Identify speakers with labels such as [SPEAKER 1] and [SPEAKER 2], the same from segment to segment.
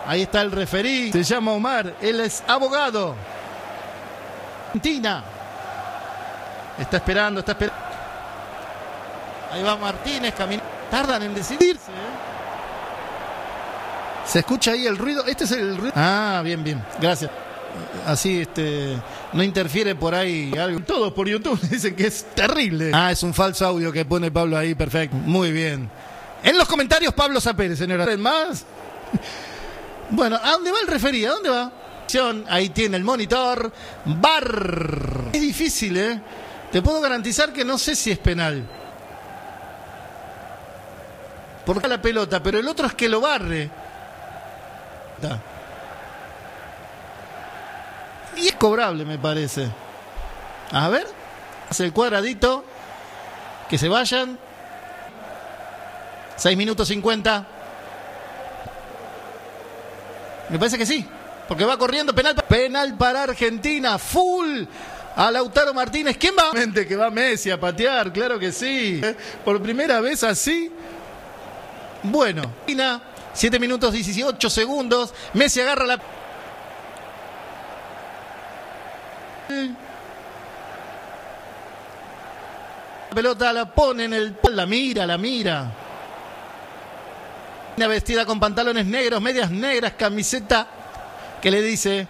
[SPEAKER 1] Ahí está el referí. Se llama Omar. Él es abogado. Argentina. Está esperando, está esperando. Ahí va Martínez caminando. Tardan en decidirse. Se escucha ahí el ruido. Este es el ruido. Ah, bien, bien. Gracias. Así, no interfiere por ahí algo. Todos por YouTube dicen que es terrible. Ah, es un falso audio que pone Pablo ahí. Perfecto. Muy bien. En los comentarios, Pablo Sapere, señora. ¿Más? Bueno, ¿a dónde va el referí? ¿A dónde va? Ahí tiene el monitor. VAR. Es difícil, ¿eh? Te puedo garantizar que no sé si es penal. Porque la pelota, pero el otro es que lo barre. Y es cobrable, me parece. A ver. Hace el cuadradito. Que se vayan. 6 minutos 50. Me parece que sí. Porque va corriendo. Penal para Argentina. Full. A Lautaro Martínez. ¿Quién va? Que va Messi a patear. Claro que sí. Por primera vez así. Bueno. 7 minutos 18 segundos. Messi agarra la... La pelota la pone en el... La mira. Una vestida con pantalones negros, medias negras, camiseta. ¿Qué le dice?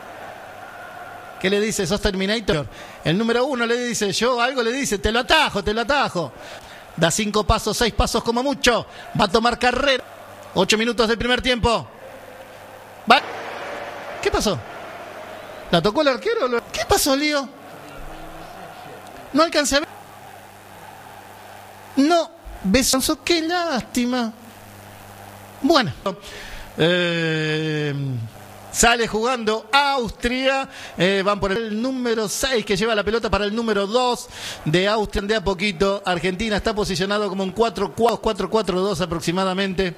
[SPEAKER 1] ¿Sos Terminator? El número 1 le dice, algo le dice, te lo atajo. Da 5 pasos, 6 pasos como mucho. Va a tomar carrera. 8 minutos del primer tiempo. Va. ¿Qué pasó? ¿La tocó el arquero? ¿Qué pasó, Lío? No alcancé a ver. No. Beso. Qué lástima. Bueno. Sale jugando Austria. Van por el número 6 que lleva la pelota para el número 2 de Austria. De a poquito. Argentina está posicionado como un 4-4-2 aproximadamente.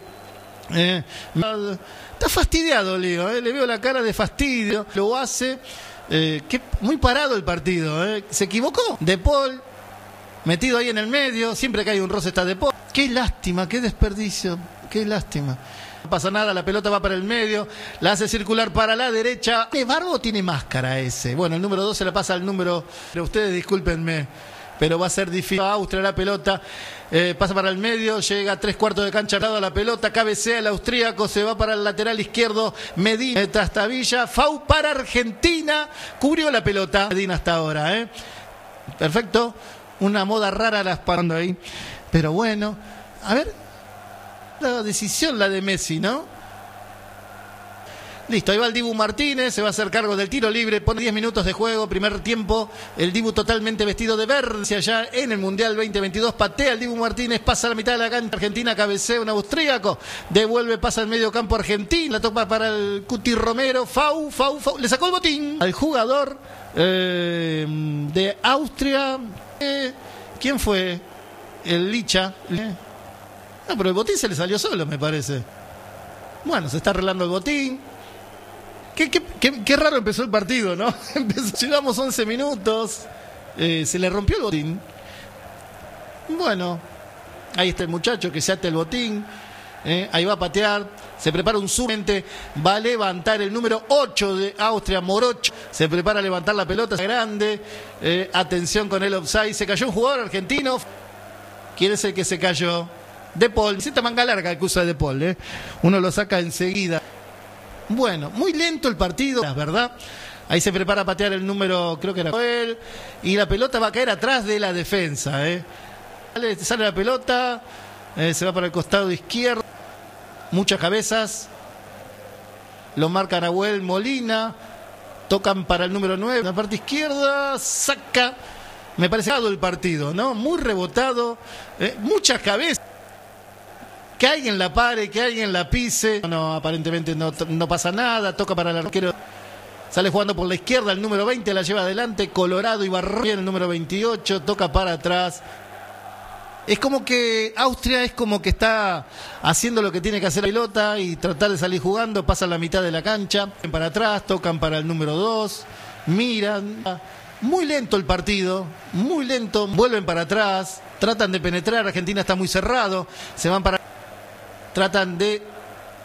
[SPEAKER 1] Está fastidiado, Lío. Le veo la cara de fastidio. Lo hace. Muy parado el partido. Se equivocó. De Paul. Metido ahí en el medio. Siempre que hay un roce está De Paul. Qué lástima, qué desperdicio. Qué lástima. No pasa nada, la pelota va para el medio, la hace circular para la derecha. ¿Tiene barba o tiene máscara ese? Bueno, el número 2 se la pasa al número... Pero ustedes discúlpenme, pero va a ser difícil. Austria la pelota, pasa para el medio, llega a 3/4 de cancha a la pelota, cabecea el austríaco, se va para el lateral izquierdo, Medina, Trastavilla, FAU para Argentina, cubrió la pelota. Medina hasta ahora, perfecto, una moda rara la espalda ahí, pero bueno, a ver... La decisión, la de Messi, ¿no? Listo, ahí va el Dibu Martínez, se va a hacer cargo del tiro libre, pone 10 minutos de juego, primer tiempo, el Dibu totalmente vestido de verde, allá en el Mundial 2022, patea el Dibu Martínez, pasa a la mitad de la cancha, Argentina cabecea un austríaco, devuelve, pasa al medio campo Argentina, la topa para el Cuti Romero, FAU, le sacó el botín al jugador de Austria, ¿quién fue? El Licha, No, pero el botín se le salió solo, me parece. Bueno, se está arreglando el botín. Qué raro empezó el partido, ¿no? Llegamos 11 minutos. Se le rompió el botín. Bueno, ahí está el muchacho que se ata el botín. Ahí va a patear. Se prepara un sumente. Va a levantar el número 8 de Austria, Morocho. Se prepara a levantar la pelota grande. Atención con el offside. Se cayó un jugador argentino. ¿Quién es el que se cayó? De Paul, cierta manga larga que usa De Paul, uno lo saca enseguida. Bueno, muy lento el partido, la verdad. Ahí se prepara a patear el número, creo que era él, y la pelota va a caer atrás de la defensa. Sale la pelota, se va para el costado izquierdo, muchas cabezas, lo marca Nahuel Molina, tocan para el número 9, en la parte izquierda, saca, me parece el partido, ¿no? Muy rebotado, muchas cabezas. Que alguien la pare, que alguien la pise. No, aparentemente no pasa nada. Toca para el arquero. Sale jugando por la izquierda. El número 20 la lleva adelante. Colorado y Barrón. El número 28 toca para atrás. Es como que Austria es como que está haciendo lo que tiene que hacer la pelota y tratar de salir jugando. Pasan la mitad de la cancha. Para atrás. Tocan para el número 2. Miran. Muy lento el partido. Muy lento. Vuelven para atrás. Tratan de penetrar. Argentina está muy cerrado. Se van para... Tratan de